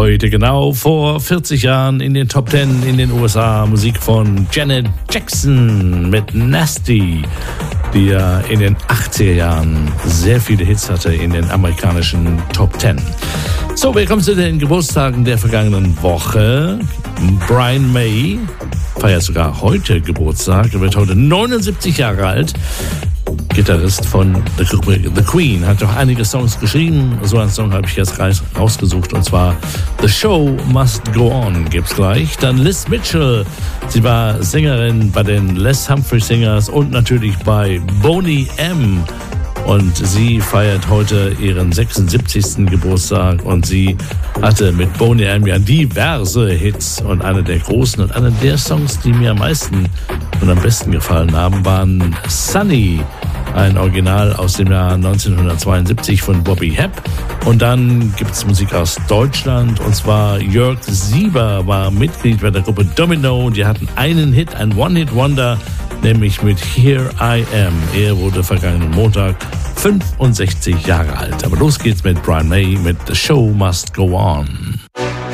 Heute genau vor 40 Jahren in den Top 10 in den USA Musik von Janet Jackson mit Nasty, die ja in den 80er Jahren sehr viele Hits hatte in den amerikanischen Top 10. So, wir kommen zu den Geburtstagen der vergangenen Woche. Brian May feiert sogar heute Geburtstag. Er wird heute 79 Jahre alt. Gitarrist von der Gruppe The Queen, hat doch einige Songs geschrieben. So einen Song habe ich jetzt rausgesucht, und zwar The Show Must Go On gibt's gleich. Dann Liz Mitchell, sie war Sängerin bei den Les Humphrey Singers und natürlich bei Boney M. Und sie feiert heute ihren 76. Geburtstag, und sie hatte mit Boney M ja diverse Hits, und einer der großen und einer der Songs, die mir am meisten und am besten gefallen haben, waren Sunny, ein Original aus dem Jahr 1972 von Bobby Hebb. Und dann gibt's Musik aus Deutschland, und zwar Jörg Sieber war Mitglied bei der Gruppe Domino. Die hatten einen Hit, ein One-Hit-Wonder, nämlich mit Here I Am. Er wurde vergangenen Montag 65 Jahre alt. Aber los geht's mit Brian May mit The Show Must Go On.